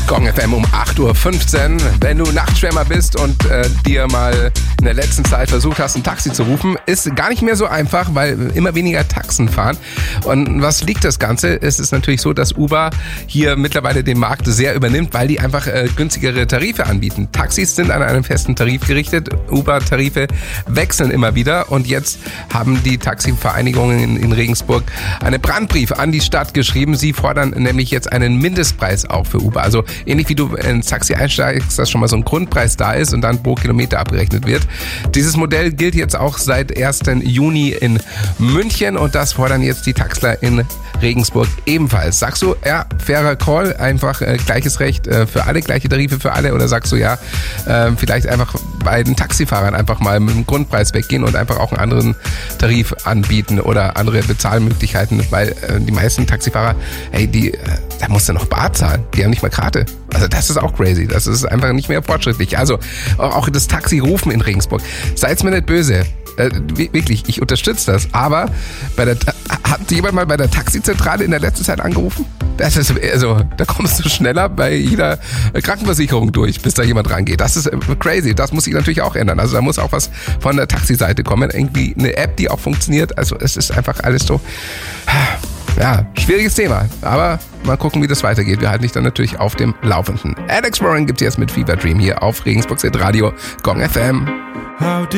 Gong FM um 8.15 Uhr. Wenn du Nachtschwärmer bist und dir mal in der letzten Zeit versucht hast, ein Taxi zu rufen, ist gar nicht mehr so einfach, weil immer weniger Taxen fahren. Und was liegt das Ganze? Es ist natürlich so, dass Uber hier mittlerweile den Markt sehr übernimmt, weil die einfach günstigere Tarife anbieten. Taxis sind an einen festen Tarif gerichtet. Uber-Tarife wechseln immer wieder. Und jetzt haben die Taxivereinigungen in Regensburg einen Brandbrief an die Stadt geschrieben. Sie fordern nämlich jetzt einen Mindestpreis auch für Uber. Also ähnlich wie du ins Taxi einsteigst, dass schon mal so ein Grundpreis da ist und dann pro Kilometer abgerechnet wird. Dieses Modell gilt jetzt auch seit 1. Juni in München und das fordern jetzt die Taxler in Regensburg ebenfalls. Sagst du, ja, fairer Call, einfach gleiches Recht für alle, gleiche Tarife für alle, oder sagst du, ja, vielleicht einfach bei den Taxifahrern einfach mal mit dem Grundpreis weggehen und einfach auch einen anderen Tarif anbieten oder andere Bezahlmöglichkeiten, weil die meisten Taxifahrer, da musst du noch bar zahlen, die haben nicht mal Karte. Also das ist auch crazy, das ist einfach nicht mehr fortschrittlich. Also auch das Taxi-Rufen in Regensburg, seid's mir nicht böse. Wirklich, ich unterstütze das, aber hat jemand mal bei der Taxizentrale in der letzten Zeit angerufen? Da kommst du schneller bei jeder Krankenversicherung durch, bis da jemand rangeht. Das ist crazy, das muss sich natürlich auch ändern. Also da muss auch was von der Taxiseite kommen, irgendwie eine App, die auch funktioniert. Also es ist einfach alles so, ja, schwieriges Thema, aber mal gucken, wie das weitergeht. Wir halten dich dann natürlich auf dem Laufenden. Alex Warren gibt es jetzt mit Fever Dream hier auf Regensburg Radio Gong FM.